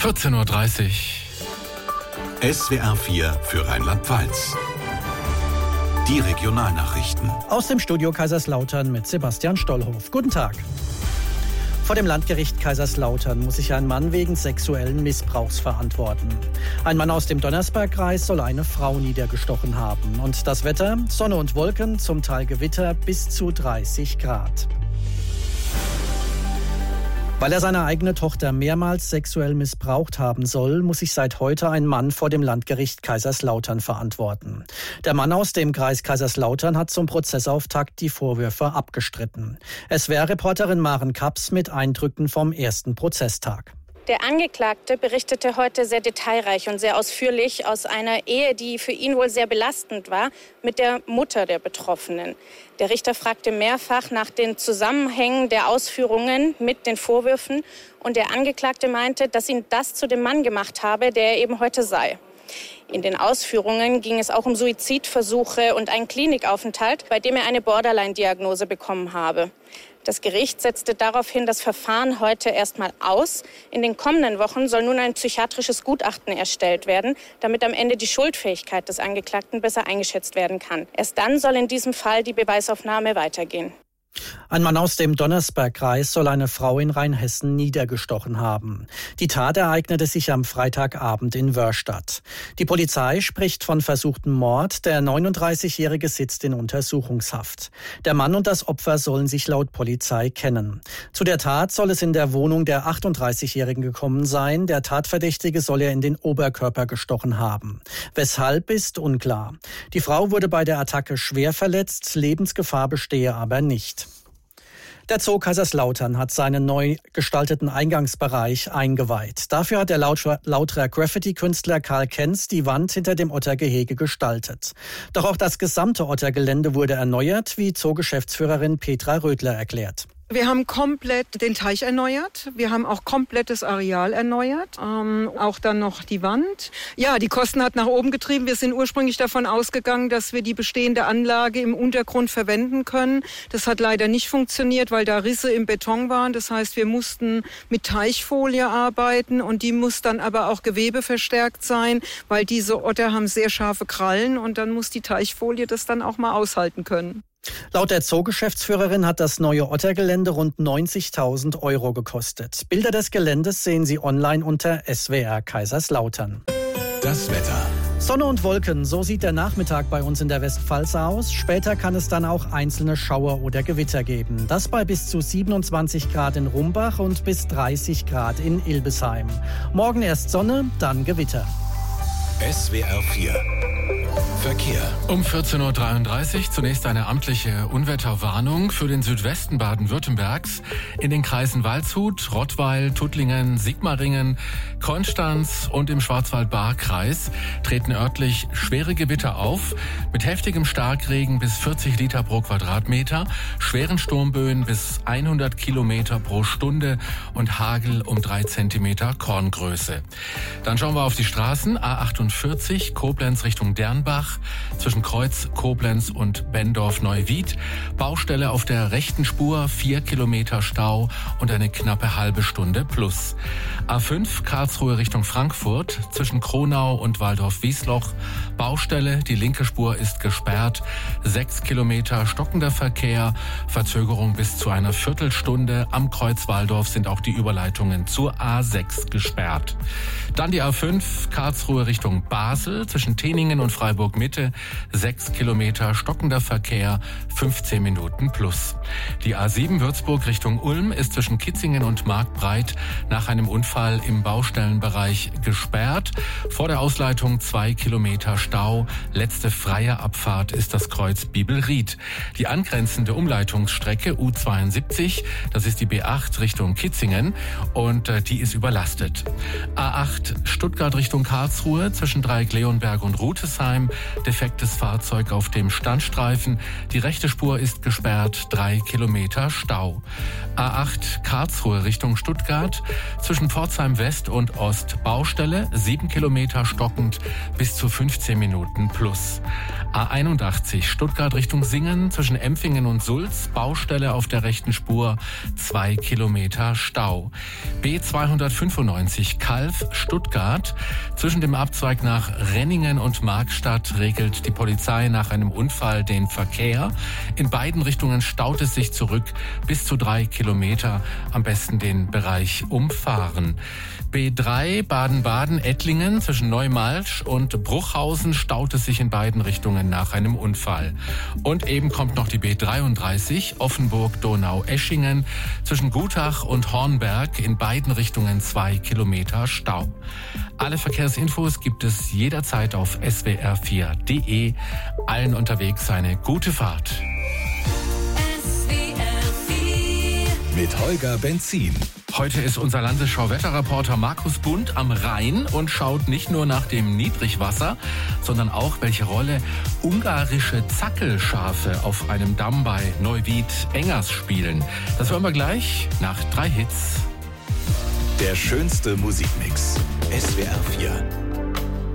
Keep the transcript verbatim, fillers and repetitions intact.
vierzehn Uhr dreißig. S W R vier für Rheinland-Pfalz. Die Regionalnachrichten. Aus dem Studio Kaiserslautern mit Sebastian Stollhoff. Guten Tag. Vor dem Landgericht Kaiserslautern muss sich ein Mann wegen sexuellen Missbrauchs verantworten. Ein Mann aus dem Donnersbergkreis soll eine Frau niedergestochen haben. Und das Wetter? Sonne und Wolken, zum Teil Gewitter bis zu dreißig Grad. Weil er seine eigene Tochter mehrmals sexuell missbraucht haben soll, muss sich seit heute ein Mann vor dem Landgericht Kaiserslautern verantworten. Der Mann aus dem Kreis Kaiserslautern hat zum Prozessauftakt die Vorwürfe abgestritten. Es wäre Reporterin Maren Kaps mit Eindrücken vom ersten Prozesstag. Der Angeklagte berichtete heute sehr detailreich und sehr ausführlich aus einer Ehe, die für ihn wohl sehr belastend war, mit der Mutter der Betroffenen. Der Richter fragte mehrfach nach den Zusammenhängen der Ausführungen mit den Vorwürfen und der Angeklagte meinte, dass ihn das zu dem Mann gemacht habe, der er eben heute sei. In den Ausführungen ging es auch um Suizidversuche und einen Klinikaufenthalt, bei dem er eine Borderline-Diagnose bekommen habe. Das Gericht setzte daraufhin das Verfahren heute erstmal aus. In den kommenden Wochen soll nun ein psychiatrisches Gutachten erstellt werden, damit am Ende die Schuldfähigkeit des Angeklagten besser eingeschätzt werden kann. Erst dann soll in diesem Fall die Beweisaufnahme weitergehen. Ein Mann aus dem Donnersbergkreis soll eine Frau in Rheinhessen niedergestochen haben. Die Tat ereignete sich am Freitagabend in Wörstadt. Die Polizei spricht von versuchtem Mord. Der neununddreißigjährige sitzt in Untersuchungshaft. Der Mann und das Opfer sollen sich laut Polizei kennen. Zu der Tat soll es in der Wohnung der achtunddreißigjährigen gekommen sein. Der Tatverdächtige soll er in den Oberkörper gestochen haben. Weshalb ist unklar. Die Frau wurde bei der Attacke schwer verletzt. Lebensgefahr bestehe aber nicht. Der Zoo Kaiserslautern hat seinen neu gestalteten Eingangsbereich eingeweiht. Dafür hat der Lauterer Graffiti-Künstler Karl Kenz die Wand hinter dem Ottergehege gestaltet. Doch auch das gesamte Ottergelände wurde erneuert, wie Zoo-Geschäftsführerin Petra Rödler erklärt. Wir haben komplett den Teich erneuert. Wir haben auch komplett das Areal erneuert. Ähm, auch dann noch die Wand. Ja, die Kosten hat nach oben getrieben. Wir sind ursprünglich davon ausgegangen, dass wir die bestehende Anlage im Untergrund verwenden können. Das hat leider nicht funktioniert, weil da Risse im Beton waren. Das heißt, wir mussten mit Teichfolie arbeiten und die muss dann aber auch gewebeverstärkt sein, weil diese Otter haben sehr scharfe Krallen und dann muss die Teichfolie das dann auch mal aushalten können. Laut der Zoo-Geschäftsführerin hat das neue Ottergelände rund neunzigtausend Euro gekostet. Bilder des Geländes sehen Sie online unter S W R Kaiserslautern. Das Wetter. Sonne und Wolken, so sieht der Nachmittag bei uns in der Westpfalz aus. Später kann es dann auch einzelne Schauer oder Gewitter geben. Das bei bis zu siebenundzwanzig Grad in Rumbach und bis dreißig Grad in Ilbesheim. Morgen erst Sonne, dann Gewitter. S W R vier Verkehr. Um vierzehn Uhr dreiunddreißig zunächst eine amtliche Unwetterwarnung für den Südwesten Baden-Württembergs. In den Kreisen Waldshut, Rottweil, Tuttlingen, Sigmaringen, Konstanz und im Schwarzwald-Baar-Kreis treten örtlich schwere Gewitter auf. Mit heftigem Starkregen bis vierzig Liter pro Quadratmeter, schweren Sturmböen bis hundert Kilometer pro Stunde und Hagel um drei Zentimeter Korngröße. Dann schauen wir auf die Straßen. A achtundvierzig, Koblenz Richtung Dernbach, zwischen Kreuz, Koblenz und Bendorf-Neuwied. Baustelle auf der rechten Spur, vier Kilometer Stau und eine knappe halbe Stunde plus. A fünf, Karlsruhe Richtung Frankfurt, zwischen Kronau und Waldorf-Wiesloch. Baustelle, die linke Spur ist gesperrt. Sechs Kilometer stockender Verkehr, Verzögerung bis zu einer Viertelstunde. Am Kreuz Waldorf sind auch die Überleitungen zur A sechs gesperrt. Dann die A fünf, Karlsruhe Richtung Basel, zwischen Teningen und Freiburg-Mitte. Sechs Kilometer stockender Verkehr, fünfzehn Minuten plus. Die A sieben Würzburg Richtung Ulm ist zwischen Kitzingen und Marktbreit nach einem Unfall im Baustellenbereich gesperrt. Vor der Ausleitung zwei Kilometer Stau. Letzte freie Abfahrt ist das Kreuz Bibelried. Die angrenzende Umleitungsstrecke U zweiundsiebzig, das ist die B acht Richtung Kitzingen und äh, die ist überlastet. A acht Stuttgart Richtung Karlsruhe zwischen Dreieck-Leonberg und Rutesheim defektes Fahrzeug auf dem Standstreifen. Die rechte Spur ist gesperrt, drei Kilometer Stau. A acht Karlsruhe Richtung Stuttgart, zwischen Pforzheim West und Ost Baustelle, sieben Kilometer stockend, bis zu fünfzehn Minuten plus. A einundachtzig Stuttgart Richtung Singen, zwischen Empfingen und Sulz, Baustelle auf der rechten Spur, zwei Kilometer Stau. B zweihundertfünfundneunzig Calw Stuttgart, zwischen dem Abzweig nach Renningen und Markstadt regelt die Polizei nach einem Unfall den Verkehr. In beiden Richtungen staut es sich zurück bis zu drei Kilometer, am besten den Bereich umfahren. B drei Baden-Baden-Ettlingen, zwischen Neumalsch und Bruchhausen staut es sich in beiden Richtungen nach einem Unfall. Und eben kommt noch die B dreiunddreißig Offenburg-Donau-Eschingen, zwischen Gutach und Hornberg, in beiden Richtungen zwei Kilometer Stau. Alle Verkehrsinfos gibt es jederzeit auf S W R vier Punkt de. Allen unterwegs eine gute Fahrt. Mit Holger Benzin. Heute ist unser Landesschau-Wetterreporter Markus Bund am Rhein und schaut nicht nur nach dem Niedrigwasser, sondern auch, welche Rolle ungarische Zackelschafe auf einem Damm bei Neuwied-Engers spielen. Das hören wir gleich nach drei Hits. Der schönste Musikmix. S W R vier.